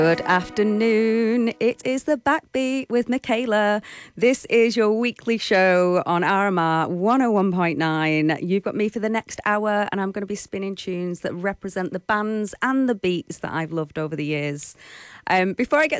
Good afternoon. It is the Backbeat with Michaela. This is your weekly show on RMR 101.9. You've got me for the next hour, and I'm going to be spinning tunes that represent the bands and the beats that I've loved over the years. Before I get